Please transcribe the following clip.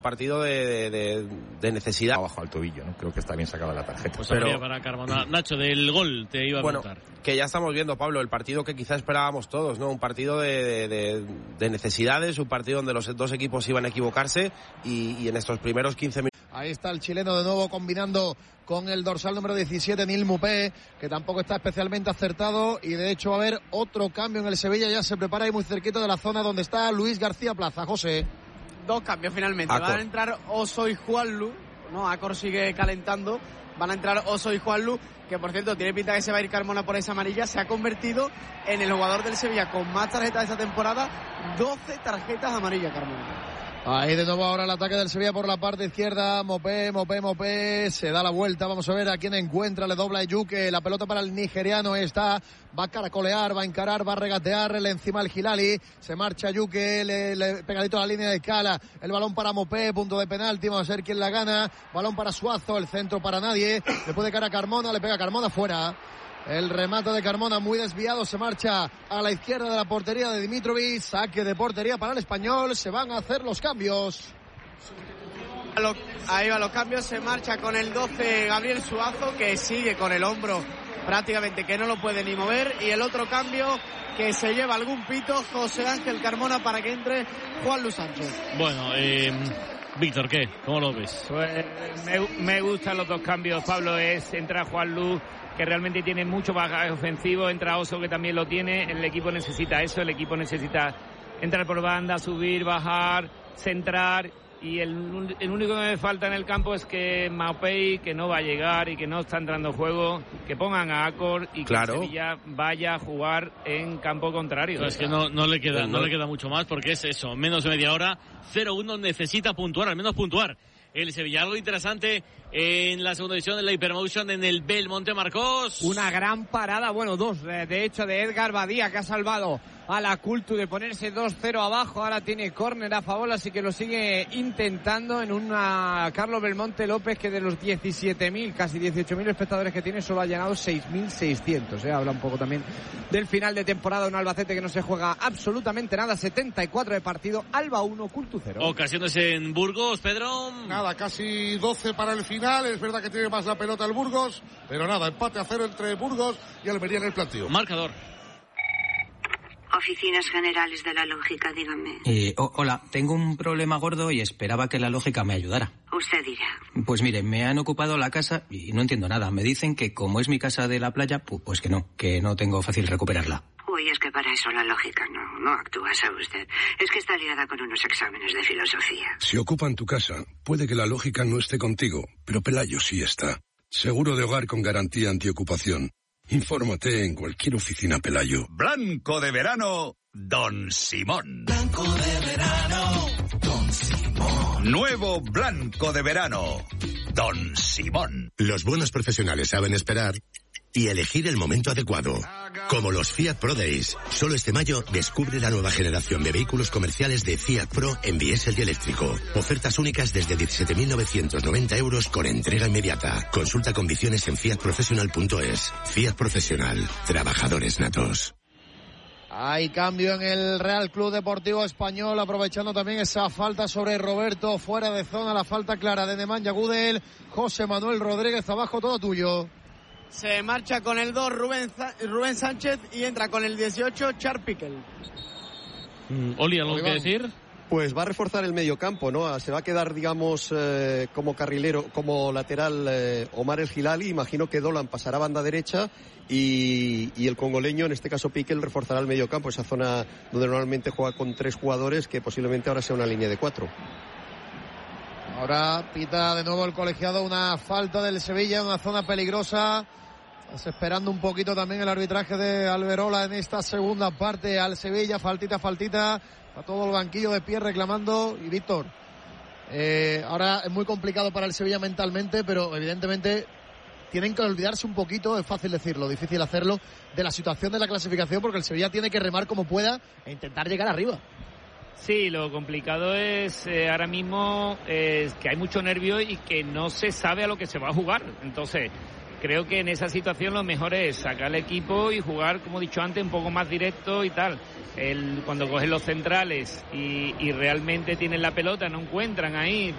Partido de necesidad. Abajo al tobillo, ¿no? Creo que está bien sacada la tarjeta. Pues pero para Carmona. Nacho, del gol te iba a preguntar. Que ya estamos viendo, Pablo, el partido que quizá esperábamos todos, ¿no? Un partido de necesidades, un partido donde los dos equipos iban a equivocarse y en estos primeros 15 minutos. Ahí está el chileno de nuevo combinando con el dorsal número 17, Nil Mupé, que tampoco está especialmente acertado, y de hecho va a haber otro cambio en el Sevilla. Ya se prepara ahí muy cerquita de la zona donde está Luis García Plaza. José. Dos cambios finalmente. Acor. Van a entrar Oso y Juanlu, ¿no? Acor sigue calentando. Van a entrar Oso y Juanlu, que por cierto tiene pinta que se va a ir Carmona por esa amarilla. Se ha convertido en el jugador del Sevilla con más tarjetas de esta temporada. 12 tarjetas amarillas, Carmona. Ahí de nuevo ahora el ataque del Sevilla por la parte izquierda. Mopé, se da la vuelta. Vamos a ver a quién encuentra. Le dobla a Yuke. La pelota para el nigeriano está. Va a caracolear, va a encarar, va a regatear. Le encima el Hilali. Se marcha Yuke. Le pegadito a la línea de escala. El balón para Mopé. Punto de penalti. Vamos a ver quién la gana. Balón para Suazo. El centro para nadie. Le puede cara a Carmona. Le pega a Carmona fuera. El remate de Carmona muy desviado, se marcha a la izquierda de la portería de Dimitrovic. Saque de portería para el español. Se van a hacer los cambios. Ahí van los cambios. Se marcha con el 12 Gabriel Suazo, que sigue con el hombro prácticamente que no lo puede ni mover. Y el otro cambio que se lleva algún pito, José Ángel Carmona, para que entre Juan Luis Sánchez. Bueno, Víctor, ¿qué? ¿Cómo lo ves? Pues me gustan los dos cambios, Pablo. Entra Juan Luz, que realmente tiene mucho bagaje ofensivo. Entra Oso, que también lo tiene. El equipo necesita eso. El equipo necesita entrar por banda, subir, bajar, centrar. Y el único que me falta en el campo es que Maupay, que no va a llegar y que no está entrando juego, que pongan a Acor y que Sevilla vaya a jugar en campo contrario. Pero es que no le queda mucho más, porque es eso, menos de media hora, 0-1, necesita puntuar, al menos puntuar. El Sevilla, algo interesante en la segunda división de la Hypermotion en el Belmonte, Marcos. Una gran parada, bueno, dos, de hecho, de Edgar Badía, que ha salvado a la Cultu de ponerse 2-0 abajo. Ahora tiene córner a favor, así que lo sigue intentando en una Carlos Belmonte López, que de los 17.000, casi 18.000 espectadores que tiene, solo ha llegado 6.600. Habla un poco también del final de temporada, un Albacete que no se juega absolutamente nada. 74 de partido, Alba 1, Cultu 0. Ocasiones en Burgos, Pedro. Nada, casi 12 para el final. Es verdad que tiene más la pelota el Burgos, pero nada, empate a 0 entre Burgos y Almería en el planteo. Marcador. Oficinas Generales de la Lógica, dígame. Hola, tengo un problema gordo y esperaba que la lógica me ayudara. Usted dirá. Pues mire, me han ocupado la casa y no entiendo nada. Me dicen que como es mi casa de la playa, pues que no tengo fácil recuperarla. Uy, es que para eso la lógica no actúa, ¿sabe usted? Es que está liada con unos exámenes de filosofía. Si ocupan tu casa, puede que la lógica no esté contigo, pero Pelayo sí está. Seguro de hogar con garantía antiocupación. Infórmate en cualquier oficina Pelayo. Blanco de verano, Don Simón. Blanco de verano, Don Simón. Nuevo Blanco de verano, Don Simón. Los buenos profesionales saben esperar y elegir el momento adecuado. Como los Fiat Pro Days. Solo este mayo descubre la nueva generación de vehículos comerciales de Fiat Pro en diésel y eléctrico. Ofertas únicas desde 17.990 euros con entrega inmediata. Consulta condiciones en fiatprofessional.es. Fiat Profesional. Trabajadores natos. Hay cambio en el Real Club Deportivo Español, aprovechando también esa falta sobre Roberto, fuera de zona, la falta clara de Nemanja Gudel. José Manuel Rodríguez, abajo, todo tuyo. Se marcha con el 2 Rubén Sánchez y entra con el 18 Char Piquel. Oli, ¿algo que decir? Pues va a reforzar el medio campo, ¿no? Se va a quedar, digamos, como carrilero, como lateral Omar El Hilali. Imagino que Dolan pasará a banda derecha y el congoleño, en este caso Piquel, reforzará el medio campo, esa zona donde normalmente juega con 3 jugadores, que posiblemente ahora sea una línea de 4. Ahora pita de nuevo el colegiado una falta del Sevilla en una zona peligrosa. Esperando un poquito también el arbitraje de Alberola en esta segunda parte al Sevilla. Faltita. A todo el banquillo de pie reclamando. Y Víctor, ahora es muy complicado para el Sevilla mentalmente, pero evidentemente tienen que olvidarse un poquito, es fácil decirlo, difícil hacerlo, de la situación de la clasificación, porque el Sevilla tiene que remar como pueda e intentar llegar arriba. Sí, lo complicado es ahora mismo que hay mucho nervio y que no se sabe a lo que se va a jugar. Entonces, creo que en esa situación lo mejor es sacar el equipo y jugar, como he dicho antes, un poco más directo y tal. Cuando cogen los centrales y realmente tienen la pelota, no encuentran ahí